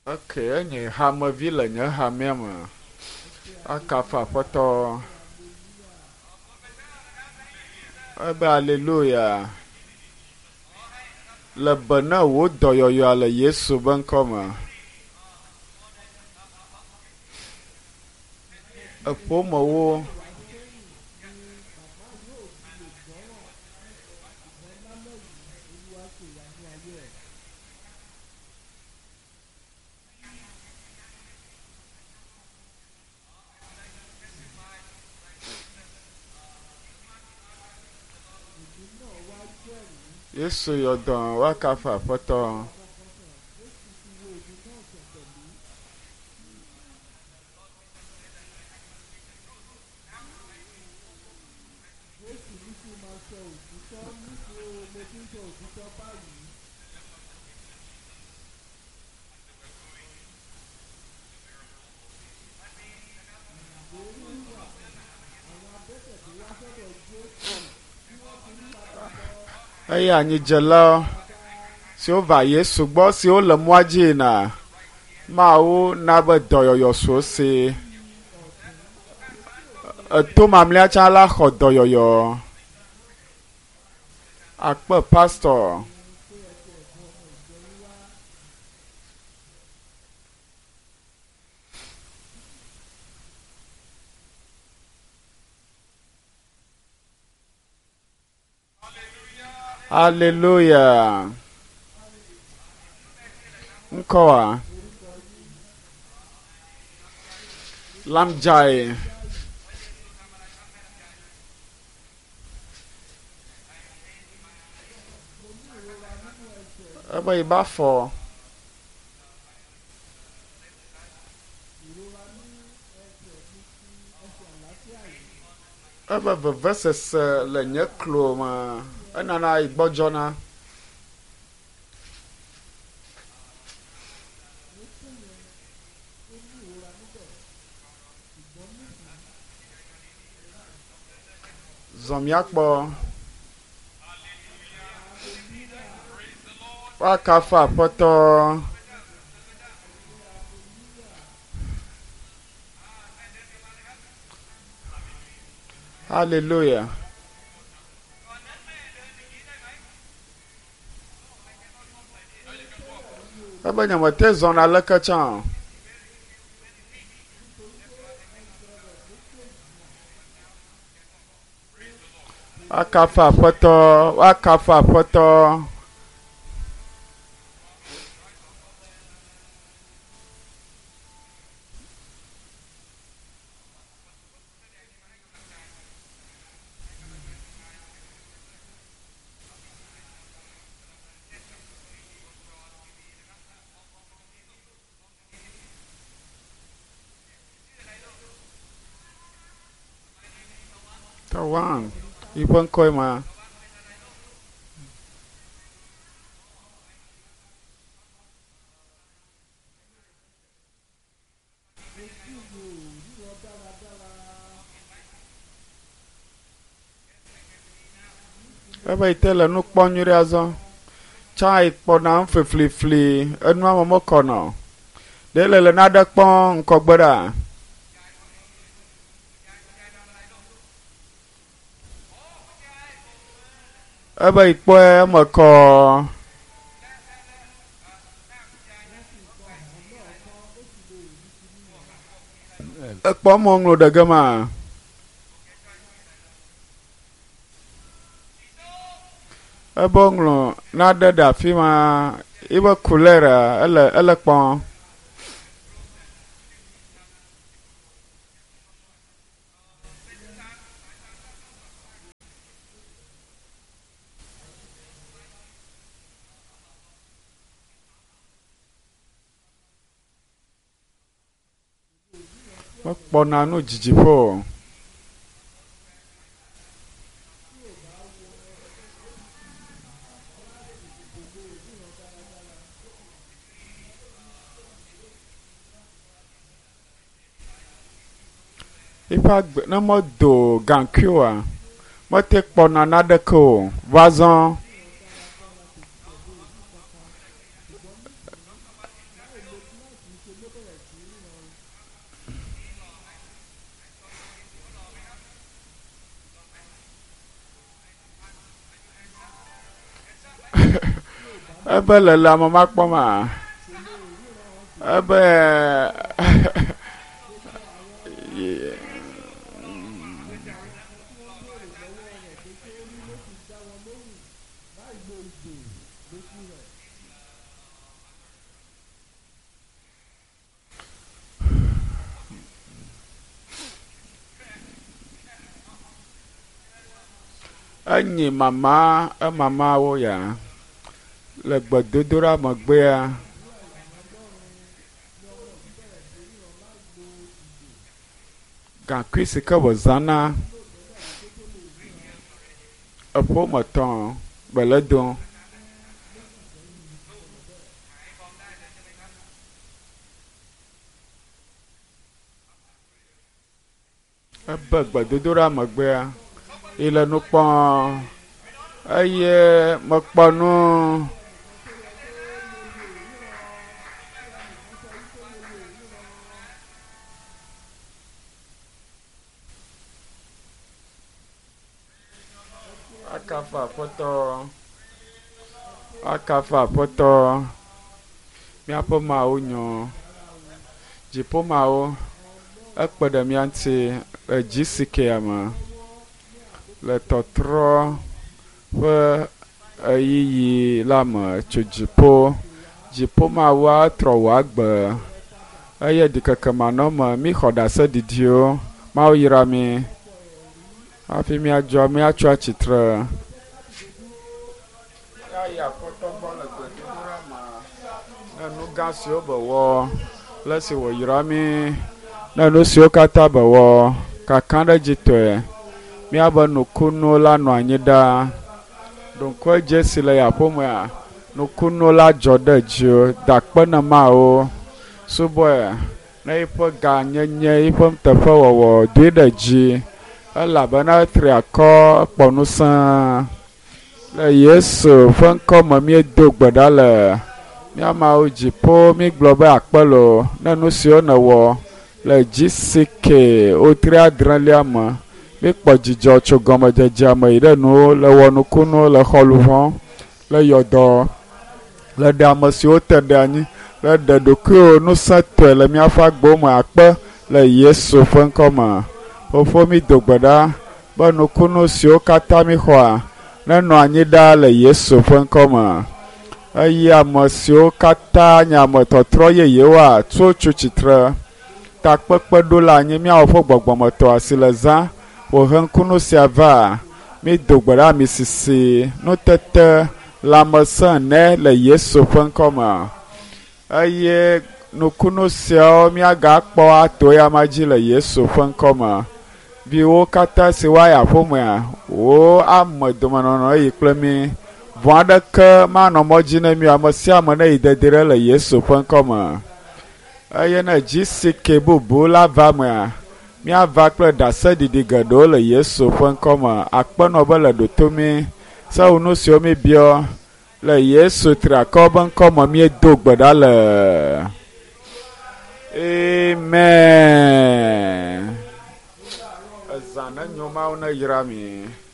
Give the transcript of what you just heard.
Okay, nye hame vile nye hamiama. Akafa poto. Ebe hallelujah. Le bena wo doyoyo ale Yesu ben koma. Epomo wo. Yesu yodon wakafa poto. Eye anyi jela si o va Yesu gbɔ si o le mɔa dzi na mawo na be dɔyɔyɔ so se eto mamlɛa tsã la xɔ dɔyɔyɔ akpe pastor hallelujah nkɔa lamjai ebe yi ba fɔ ebe vevesese le nye klo me enana yi gbɔdzɔna zɔmiakpɔ wakafa aƒetɔ hallelujah ebe nyemete zɔna leke tsã wakafa aƒetɔ Tawan ibe ŋkɔe ma ebe yi te le nu kpɔ nyuie azɔ tsã yi kpɔna ŋuflifli enua me mekɔna ɖe le naɖe kpɔ ŋkɔgbe ɖa ebe yi kpɔe eme kɔ ekpɔ mo ŋlɔ ɖe ge ma ebe ŋlɔ naɖe ɖe afi ma ibe kulera ele kpɔ mekpɔna nu dzidziƒo iƒe agbe ne medo gaŋkui oa mete kpɔna naɖeke o va zɔ ebe le amama kpɔm a ebe enyi mamawo ya le gbedodoɖa megbea gaŋkui si ke wòzãna eƒometɔ gbeledom ebe gbedodoɖa megbea ile nu kpɔm eye mekpɔ nu akafa aƒetɔ míaƒe mawo nyo dziƒo mawo ekpe ɖe mía ŋuti le dzi sikea me le tɔtrɔ ƒe eyiyi la me tso dziƒo mawoa trɔ wɔ agbe eye ɖikeke manɔme mi xɔ ɖase ɖiɖiwo mawo yra mi hafi míadzɔ míatso atsitre ayi aƒetɔ gbɔ le gbedodoɖa me ne nu gã siwo be wɔ le si wòyra mi ne nu siwo katã be wɔ kaka ɖe dzitɔe míabe nukunuwo la nɔ anyi ɖaa donkɔ dze si le yaƒomea nukunuwo la dzɔ ɖe dziwo dakpenemawo subɔe ne yiƒe ganyenye yiƒe teƒe wɔwɔ doe ɖe dzi elabena etri akɔ kpɔ ŋusẽ le yesu ƒe ŋkɔ me míedo gbe ɖa le míamawo dziƒo mígblɔ be akpelo ne nu siwo nèwɔ le GCK wotri 7 me míkpɔ dzidzɔ tso gɔmedzedzea me yi ɖe nuwo le wɔ nukunuwo le xɔluʋɔ le yɔdɔ le ɖe ame siwo te ɖe anyi le ɖe ɖokuiwo ŋusẽtɔe le míaƒe agbewo me akpe le yesu ƒe ŋkɔ me fofo mído gbe ɖa be nukunu siwo katã mi xɔa nenɔ anyi ɖa le yesu ƒe ŋkɔ me eye ame siwo katã nye ame tɔtrɔ yeyewoa tso tso tsitre takpekpe ɖo le anyi míawɔ ƒe gbɔgbɔmetɔ asi le zã wòhe ŋkunu sia va mído gbe ɖa ami sisi nutete lãmesẽ ne le yesu ƒe ŋkɔ me eye nukunu siawo míagakpɔ ato yama dzi le yesu ƒe ŋkɔ me viwo katã si woayi aƒomea wo ame domenɔnɔ eyi kple mi vɔ aɖeke manɔ mɔ dzi ne mi ame sia ame ne yi dede ɖe le yesu ƒe ŋkɔ me eye ne GCK bubu la va mea míava kple ɖaseɖiɖi geɖewo le yesu ƒe ŋkɔ me akpenɔ be le ɖoto mi sewunu siwo mi biɔ le yesu triakɔ be ŋkɔ me míedo gbe ɖa le amen ezã ne nyo mawo ne yra mi